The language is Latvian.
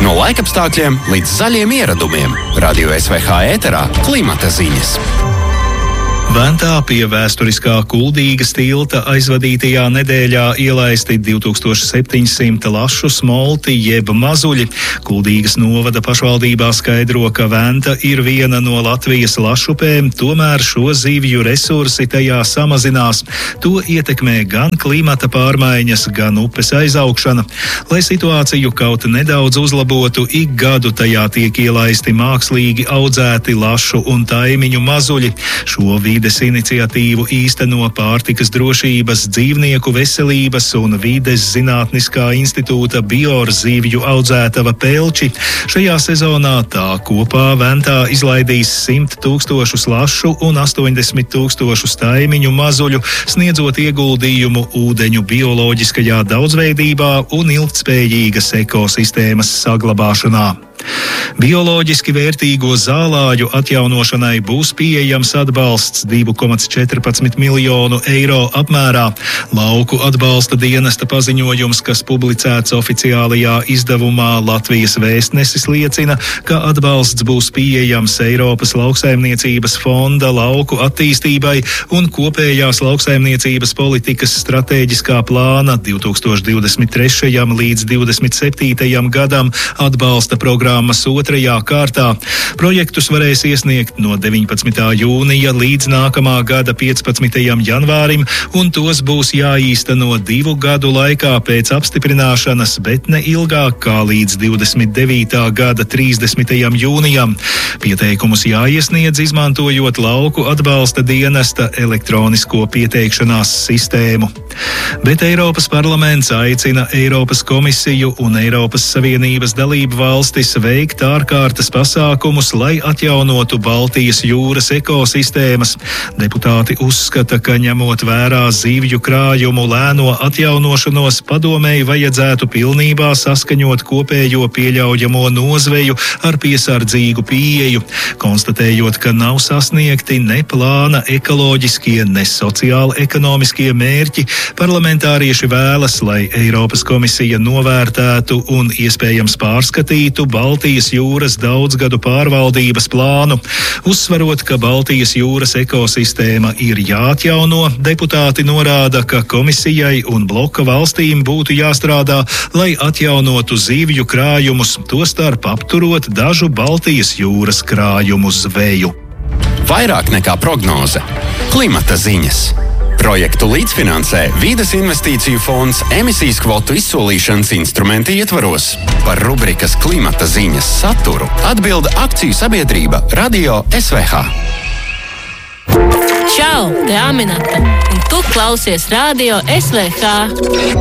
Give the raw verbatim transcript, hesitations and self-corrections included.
No laikapstākļiem līdz zaļiem ieradumiem. Radio S V H ēterā klimata ziņas. Ventā pie vēsturiskā Kuldīgas tilta aizvadītajā nedēļā ielaisti divi tūkstoši septiņsimt lašu smolti jeb mazuļi. Kuldīgas novada pašvaldībā skaidro, ka Venta ir viena no Latvijas lašupēm, tomēr šo zivju resursi tajā samazinās. To ietekmē gan klimata pārmaiņas, gan upes aizaugšana. Lai situāciju kaut nedaudz uzlabotu, ik gadu tajā tiek ielaisti mākslīgi audzēti lašu un taimiņu mazuļi. Šo vides iniciatīvu īsteno Pārtikas drošības, dzīvnieku veselības un vides zinātniskā institūta Biorzivju audzētava Pelči. Šajā sezonā tā kopā Ventā izlaidīs simt tūkstošus lašu un astoņdesmit tūkstošus taimiņu mazuļu, sniedzot ieguldījumu ūdeņu bioloģiskajā daudzveidībā un ilgtspējīgas ekosistēmas saglabāšanā. Bioloģiski vērtīgo zālāju atjaunošanai būs pieejams atbalsts divi komats četrpadsmit miljonu eiro apmērā. Lauku atbalsta dienesta paziņojums, kas publicēts oficiālajā izdevumā Latvijas Vēstnesis, liecina, ka atbalsts būs pieejams Eiropas lauksaimniecības fonda lauku attīstībai un kopējās lauksaimniecības politikas stratēģiskā plāna divi tūkstoši divdesmit trešajam līdz divdesmit septītajam gadam atbalsta programmas otrajā kārtā. Projektus varēs iesniegt no deviņpadsmitā jūnija līdz nākamā gada piecpadsmitajam janvārim, un tos būs jāīsteno divu gadu laikā pēc apstiprināšanas, bet ne ilgāk kā līdz divdesmit devītā gada trīsdesmitajam jūnijam. Pieteikumus jāiesniedz izmantojot lauku atbalsta dienesta elektronisko pieteikšanās sistēmu. Bet Eiropas parlaments aicina Eiropas komisiju un Eiropas Savienības dalību valstis veikt ārkārtas pasākumus, lai atjaunotu Baltijas jūras ekosistēmas. Deputāti uzskata, ka ņemot vērā zivju krājumu lēno atjaunošanos, padomēji vajadzētu pilnībā saskaņot kopējo pieļaujamo nozveju ar piesardzīgu pieeju, konstatējot, ka nav sasniegti ne plāna ekoloģiskie, ne sociāli ekonomiskie mērķi. Parlamentārieši vēlas, lai Eiropas komisija novērtētu un iespējams pārskatītu Baltijas jūras daudzgadu pārvaldības plānu. Uzsverot, ka Baltijas jūras ekosistēma ir jāatjauno, deputāti norāda, ka komisijai un bloka valstīm būtu jāstrādā, lai atjaunotu zivju krājumus, tostarp apturot dažu Baltijas jūras krājumu zveju. Vairāk nekā prognoze. Klimata ziņas. Projektu līdzfinansē Vides investīciju fonds emisijas kvotu izsolīšanas instrumenta ietvaros. Par rubrikas klimata ziņas saturu atbilda akciju sabiedrība Radio S V H. Čau, te Aminata, un tu klausies Radio S V H.